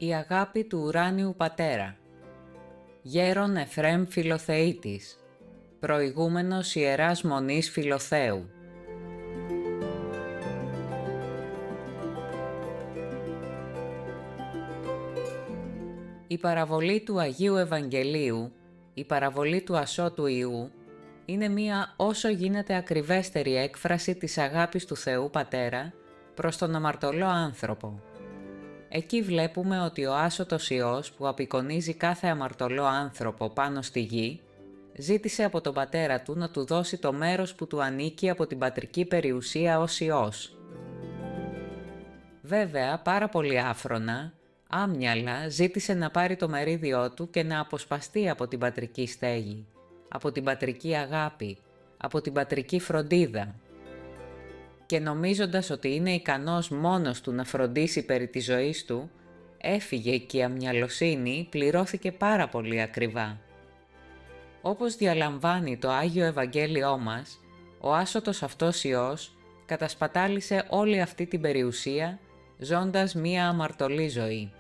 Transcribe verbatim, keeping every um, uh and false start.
Η αγάπη του ουράνιου πατέρα. Γέρον Εφραίμ Φιλοθεήτης, προηγούμενος Ιεράς Μονής Φιλοθέου. Η παραβολή του Αγίου Ευαγγελίου, η παραβολή του Ασώτου Ιού, είναι μία όσο γίνεται ακριβέστερη έκφραση της αγάπης του Θεού Πατέρα προς τον αμαρτωλό άνθρωπο. Εκεί βλέπουμε ότι ο άσωτος Υιός που απεικονίζει κάθε αμαρτωλό άνθρωπο πάνω στη γη, ζήτησε από τον Πατέρα Του να του δώσει το μέρος που του ανήκει από την πατρική περιουσία ως Υιός. Βέβαια, πάρα πολύ άφρονα, άμυαλα ζήτησε να πάρει το μερίδιό του και να αποσπαστεί από την πατρική στέγη, από την πατρική αγάπη, από την πατρική φροντίδα. Και νομίζοντας ότι είναι ικανός μόνος του να φροντίσει περί της ζωής του, έφυγε και η αμυαλοσύνη πληρώθηκε πάρα πολύ ακριβά. Όπως διαλαμβάνει το Άγιο Ευαγγέλιό μας, ο άσωτος αυτός Υιός κατασπατάλησε όλη αυτή την περιουσία, ζώντας μία αμαρτωλή ζωή.